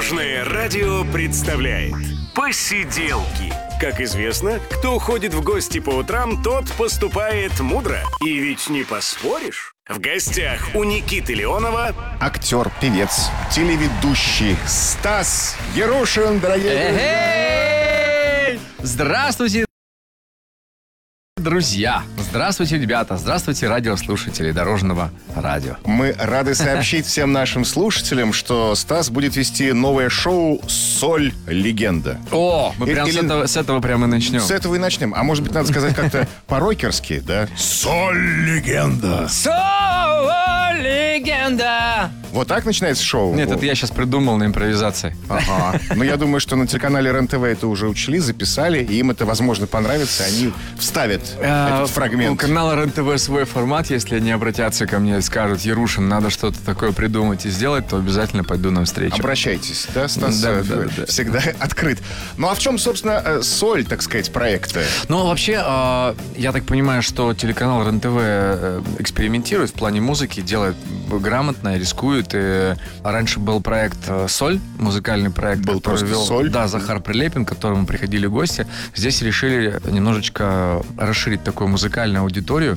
Дорожное радио представляет «Посиделки». Как известно, кто ходит в гости по утрам, тот поступает мудро. И ведь не поспоришь. В гостях у Никиты Леонова актер, певец, телеведущий Стас Ярушин, дорогие друзья. Здравствуйте, друзья! Здравствуйте, ребята! Здравствуйте, радиослушатели Дорожного радио. Мы рады сообщить всем нашим слушателям, что Стас будет вести новое шоу «Соль. Легенда». О, мы прям с этого прямо и начнем. С этого и начнем. А может быть, надо сказать как-то по-рокерски, да? «Соль. Легенда». Соль. Легенда. Вот так начинается шоу? Нет, это я сейчас придумал на импровизации. Ага. Но я думаю, что на телеканале РЕН-ТВ это уже учли, записали, и им это, возможно, понравится. Они вставят этот фрагмент. У канала РЕН-ТВ свой формат. Если они обратятся ко мне и скажут: Ярушин, надо что-то такое придумать и сделать, то обязательно пойду навстречу. Обращайтесь, да, Стас? Да. Всегда открыт. Ну, а в чем, собственно, соль, так сказать, проекта? Ну, вообще, я так понимаю, что телеканал РЕН-ТВ экспериментирует в плане музыки, делает грамотно, рискует. И раньше был проект «Соль», музыкальный проект. Был просто вел, «Соль»? Да, Захар Прилепин, к которому приходили гости. Здесь решили немножечко расширить такую музыкальную аудиторию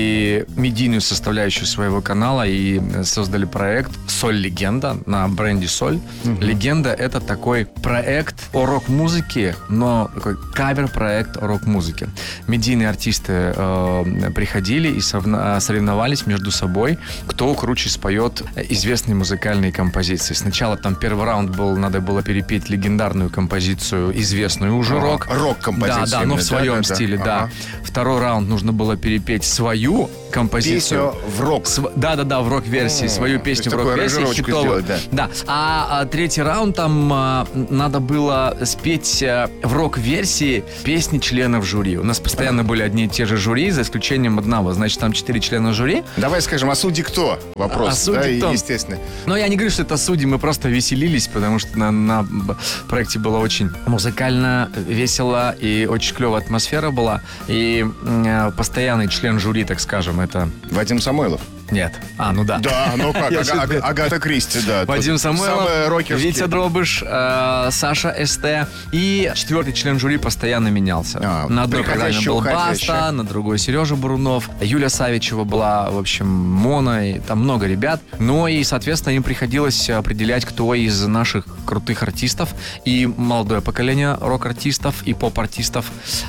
и медийную составляющую своего канала, и создали проект «Соль. Легенда» на бренде «Соль». «Легенда» — это такой проект о рок-музыке, но такой кавер-проект о рок-музыке. Медийные артисты приходили и соревновались между собой, кто круче споет известные музыкальные композиции. Сначала там первый раунд был, надо было перепеть легендарную композицию, известную уже рок. Рок-композицию. Да, но в своем стиле, да. Второй раунд нужно было перепеть свою композицию. Песню в рок. Да, в рок-версии. Свою песню в рок-версии. Сделать, да. А третий раунд там надо было спеть в рок-версии песни членов жюри. У нас постоянно были одни и те же жюри, за исключением одного. Значит, там 4 члена жюри. Давай скажем, а судьи кто? Вопрос. А судьи кто? Естественно. Но я не говорю, что это судьи, мы просто веселились, потому что на проекте было очень музыкально, весело и очень клевая атмосфера была. И постоянный член жюри, так скажем, это... Вадим Самойлов. Нет. Ну да. Да, ну как, Агата Кристи, да. Вадим Самойлов, Витя Дробыш, Саша СТ. И 4-й член жюри постоянно менялся. На одной программе был Баста, на другой Сережа Бурунов. Юля Савичева была, в общем, Мона, и там много ребят. Ну и, соответственно, им приходилось определять, кто из наших крутых артистов, и молодое поколение рок-артистов, и поп-артистов,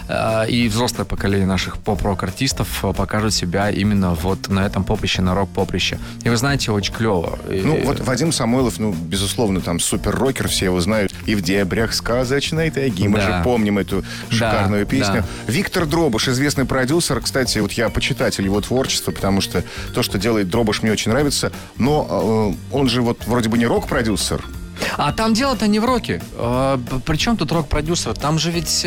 и взрослое поколение наших поп-рок-артистов покажут себя именно вот на этом поприще, на рок-поприще. И вы знаете, очень клево. Ну, вот Вадим Самойлов, безусловно, там супер-рокер, все его знают. И в дебрях сказочной тайги. Мы же помним эту шикарную песню. Да. Виктор Дробыш, известный продюсер. Кстати, вот я почитатель его творчества, потому что то, что делает Дробыш, мне очень нравится. Но он же вот вроде бы не рок-продюсер. А там дело-то не в роке. При чем тут рок-продюсер? Там же ведь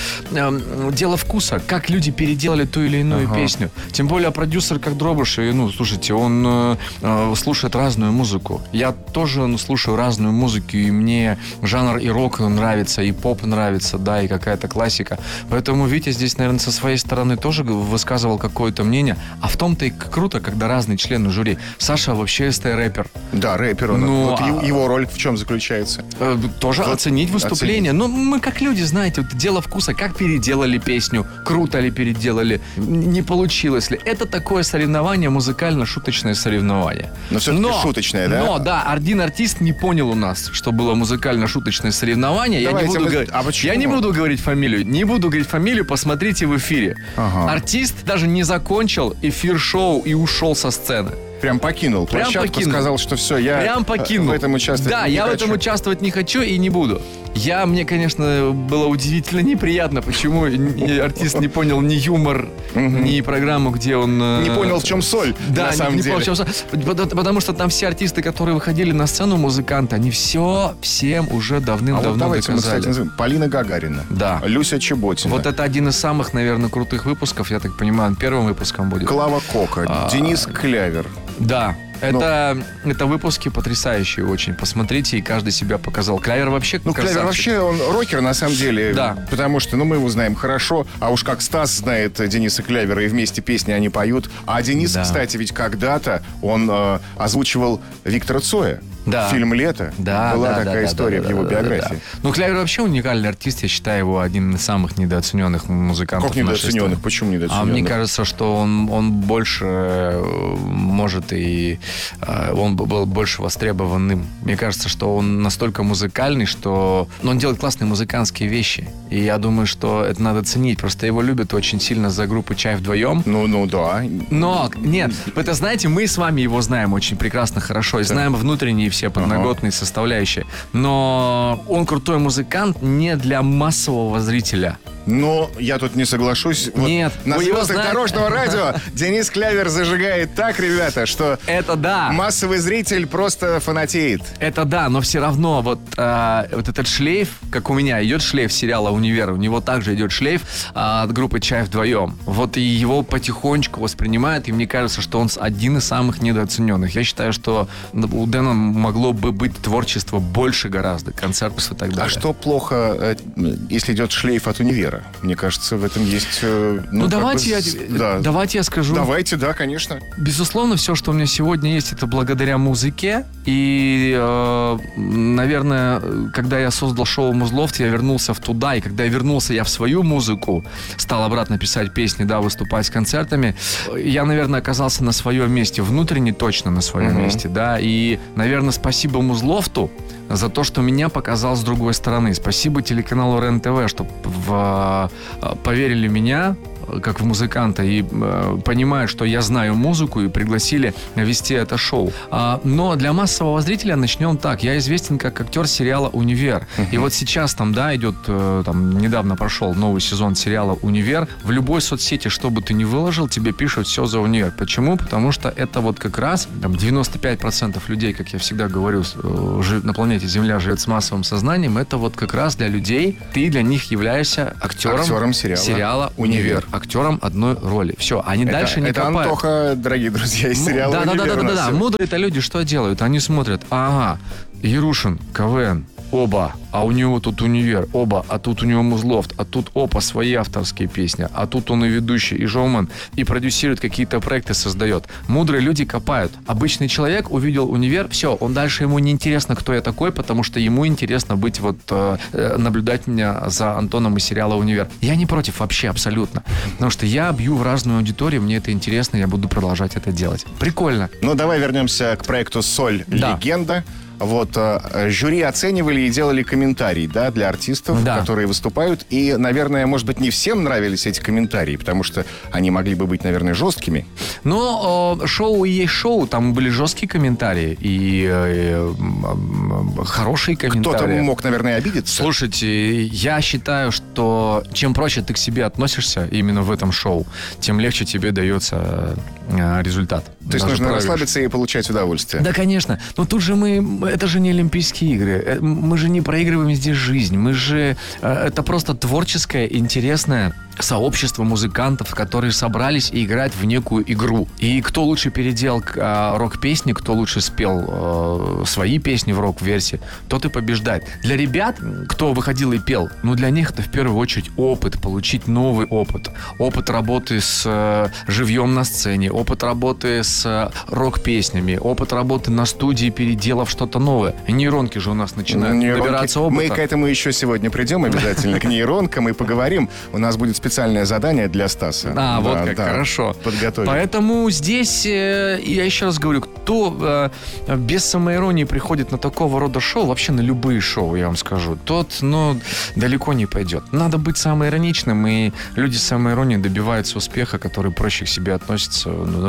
дело вкуса. Как люди переделали ту или иную песню. Тем более продюсер, как Дробыш, слушайте, он слушает разную музыку. Я тоже слушаю разную музыку, и мне жанр и рок нравится, и поп нравится, да, и какая-то классика. Поэтому Витя здесь, наверное, со своей стороны тоже высказывал какое-то мнение. А в том-то и круто, когда разные члены жюри. Саша вообще рэпер. Да, рэпер. Его роль в чем заключается? Тоже оценить выступление. Но мы как люди, знаете, вот дело вкуса. Как переделали песню? Круто ли переделали? Не получилось ли? Это такое соревнование, музыкально-шуточное соревнование. Но все-таки шуточное, да? Но, да, один артист не понял у нас, что было музыкально-шуточное соревнование. Я не буду говорить фамилию. Не буду говорить фамилию, посмотрите в эфире. Артист даже не закончил эфир шоу и ушел со сцены. Прям покинул площадку, сказал, что все, я в этом участвовать не хочу. Да, я в этом участвовать не хочу и не буду. Мне, конечно, было удивительно неприятно, почему артист не понял ни юмор, ни программу, где он... Не понял, в чем соль, на самом деле. Не понял, в чем соль. Потому что там все артисты, которые выходили на сцену, музыканты, они всем уже давным-давно давайте доказали. Мы, кстати, назовем. Полина Гагарина. Да. Люся Чеботина. Вот это один из самых, наверное, крутых выпусков, я так понимаю, первым выпуском будет. Клава Кока, Денис Клявер. Да. Это выпуски потрясающие очень. Посмотрите, и каждый себя показал. Клявер вообще красавчик. Клявер вообще, он рокер на самом деле. Да. Потому что, мы его знаем хорошо. А уж как Стас знает Дениса Клявера, и вместе песни они поют. А Денис, кстати, ведь когда-то он озвучивал Виктора Цоя. Да. Фильм «Лето». Да, Была да, такая да, история да, в его да, да, биографии. да. Ну, Клявер вообще уникальный артист. Я считаю его один из самых недооцененных музыкантов. Как недооцененных? Почему недооцененных? А мне кажется, что он больше может и он был больше востребованным. Мне кажется, что он настолько музыкальный, что он делает классные музыкантские вещи. И я думаю, что это надо ценить. Просто его любят очень сильно за группу «Чай вдвоем». Ну, да. Но, нет, вы это знаете, мы с вами его знаем очень прекрасно, хорошо. И знаем внутренние все подноготные составляющие. Но он крутой музыкант не для массового зрителя. Но я тут не соглашусь. Вот Нет. На вы его звездах знаете. Дорожного радио Денис Клявер зажигает так, ребята, что Это да. массовый зритель просто фанатеет. Это да, но все равно вот этот шлейф, как у меня идет шлейф сериала «Универ», у него также идет шлейф от группы «Чай вдвоем». Вот и его потихонечку воспринимают, и мне кажется, что он один из самых недооцененных. Я считаю, что у Дэна могло бы быть творчества больше гораздо, концертов и так далее. А что плохо, если идет шлейф от «Универа»? Мне кажется, в этом есть... Давайте я скажу. Давайте, да, конечно. Безусловно, все, что у меня сегодня есть, это благодаря музыке. И, наверное, когда я создал шоу «Музлофт», я вернулся туда. И когда я вернулся, я в свою музыку стал обратно писать песни, да, выступать с концертами. Я, наверное, оказался на своем месте, внутренне точно на своем месте, да. И, наверное, спасибо «Музлофту» за то, что меня показал с другой стороны. Спасибо телеканалу РЕН-ТВ, что поверили в меня как в музыканта и понимают, что я знаю музыку, и пригласили вести это шоу. Но для массового зрителя начнем так. Я известен как актер сериала «Универ». И вот сейчас там, да, идет, там недавно прошел новый сезон сериала «Универ». В любой соцсети, что бы ты ни выложил, тебе пишут все за «Универ». Почему? Потому что это вот как раз там, 95% людей, как я всегда говорю, на планете Земля живет с массовым сознанием. Это вот как раз для людей. Ты для них являешься актером сериала «Универ». Актером одной роли. Все, они дальше не копают. Это Антоха, дорогие друзья, из сериала «Универ». Да. Мудрые-то люди что делают? Они смотрят, ага, Ярушин, КВН, оба, а у него тут «Универ», оба, а тут у него «Музлофт», а тут опа, свои авторские песни, а тут он и ведущий, и шоумен, и продюсирует какие-то проекты, создает. Мудрые люди копают. Обычный человек увидел «Универ», все, он дальше ему не интересно, кто я такой, потому что ему интересно быть вот, наблюдать меня за Антоном из сериала «Универ». Я не против вообще, абсолютно. Потому что я бью в разную аудиторию, мне это интересно, я буду продолжать это делать. Прикольно. Ну, давай вернемся к проекту «Соль. Да. Легенда». Вот, жюри оценивали и делали комментарии, да, для артистов, Да. которые выступают. И, наверное, может быть, не всем нравились эти комментарии, потому что они могли бы быть, наверное, жесткими. Но шоу и есть шоу, там были жесткие комментарии и хорошие комментарии. Кто-то мог, наверное, обидеться. Слушайте, я считаю, что чем проще ты к себе относишься именно в этом шоу, тем легче тебе дается результат. То есть нужно расслабиться и получать удовольствие. Да, конечно. Но тут же это же не Олимпийские игры. Мы же не проигрываем здесь жизнь. Это просто творческое, интересное сообщество музыкантов, которые собрались и играют в некую игру. И кто лучше переделал рок-песни, кто лучше спел свои песни в рок-версии, тот и побеждает. Для ребят, кто выходил и пел, для них это в первую очередь опыт, получить новый опыт. Опыт работы с живьем на сцене, опыт работы с рок-песнями, опыт работы на студии, переделав что-то новое. Нейронки же у нас начинают набираться опыта. Мы к этому еще сегодня придем обязательно, к нейронкам, и поговорим. У нас будет специальное задание для Стаса. Вот как, хорошо. Подготовим. Поэтому здесь, я еще раз говорю, кто без самоиронии приходит на такого рода шоу, вообще на любые шоу, я вам скажу, тот, далеко не пойдет. Надо быть самоироничным, и люди с самоиронией добиваются успеха, которые проще к себе относятся,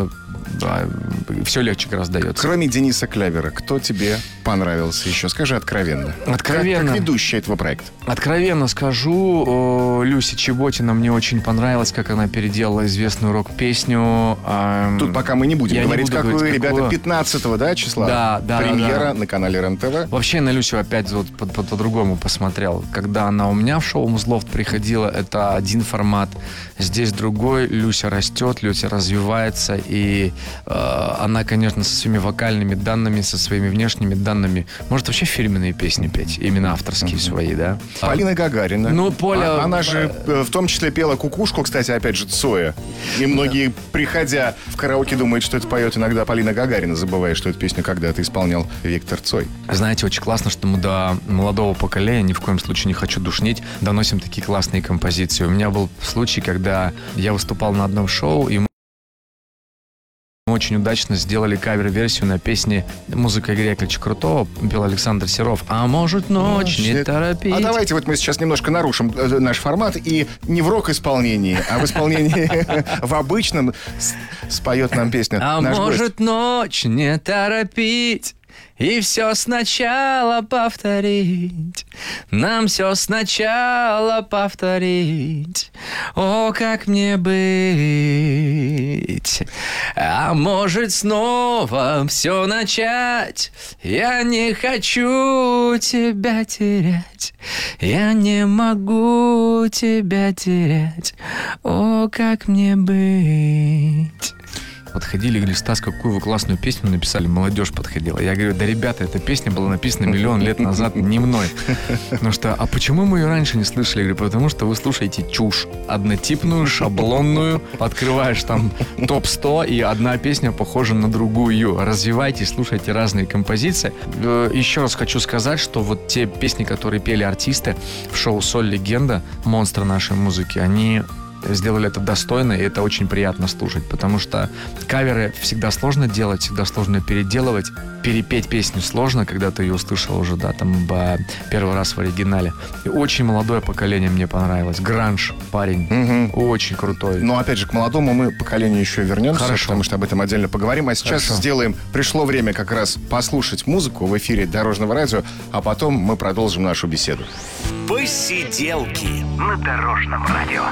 все легче гораздо дается. Кроме Дениса Клявера, кто тебе понравился еще? Скажи откровенно. Откровенно. Как ведущая этого проекта. Откровенно скажу, Люся Чеботина мне очень понравилось, как она переделала известную рок-песню. Тут пока мы не будем говорить, не буду какую, говорить, ребята, какую. 15 числа. Да, премьера на канале РЕН-ТВ. Вообще на Люсю опять вот по-другому посмотрел. Когда она у меня в шоу «Музлофт» приходила, это один формат. Здесь другой. Люся растет, Люся развивается. И она, конечно, со своими вокальными данными, со своими внешними данными может вообще фирменные песни петь. Именно авторские свои, да. Полина Гагарина. Поля... Она же в том числе пела «Кукушку», кстати, опять же, Цоя. И многие, приходя в караоке, думают, что это поет иногда Полина Гагарина, забывая, что эту песню когда-то исполнял Виктор Цой. Знаете, очень классно, что мы до молодого поколения, ни в коем случае не хочу душнить, доносим такие классные композиции. У меня был случай, когда я выступал на одном шоу, и мы очень удачно сделали кавер-версию на песни «Музыка Игоря Яковлевича Крутого», пел Александр Серов. «А может, ночь не торопить». А давайте вот мы сейчас немножко нарушим наш формат и не в рок-исполнении, а в исполнении в обычном споет нам песню А наш гость. может, ночь не торопить и все сначала повторить. Нам все сначала повторить. О, как мне быть? А может, снова все начать? Я не хочу тебя терять. Я не могу тебя терять. О, как мне быть? Подходили и говорили: Стас, какую вы классную песню написали, молодежь подходила. Я говорю: да, ребята, эта песня была написана миллион лет назад, не мной. Потому что, а почему мы ее раньше не слышали? Я говорю: потому что вы слушаете чушь однотипную, шаблонную, открываешь там топ-100, и одна песня похожа на другую. Развивайтесь, слушайте разные композиции. Еще раз хочу сказать, что вот те песни, которые пели артисты в шоу «Соль Легенда», монстры нашей музыки, они сделали это достойно, и это очень приятно слушать, потому что каверы всегда сложно делать, всегда сложно переделывать. Перепеть песню сложно, когда ты ее услышал уже, да, там, первый раз в оригинале. И очень молодое поколение мне понравилось. Гранж парень, очень крутой. Но опять же, к молодому мы поколению еще вернемся, Хорошо. потому что об этом отдельно поговорим. А сейчас сделаем, пришло время как раз послушать музыку в эфире Дорожного радио, а потом мы продолжим нашу беседу. Посиделки на Дорожном радио.